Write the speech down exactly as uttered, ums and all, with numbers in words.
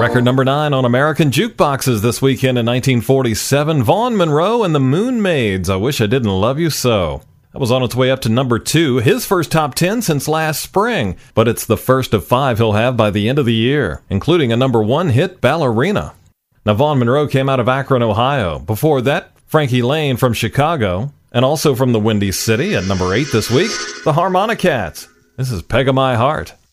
Record number nine on American jukeboxes this weekend in nineteen forty-seven, Vaughn Monroe and the Moon Maids, I Wish I Didn't Love You So. That was on its way up to number two, his first top ten since last spring, but it's the first of five he'll have by the end of the year, including a number one hit, Ballerina. Now, Vaughn Monroe came out of Akron, Ohio. Before that, Frankie Laine from Chicago, and also from the Windy City at number eight this week, the Harmonicats. This is Peg of My Heart.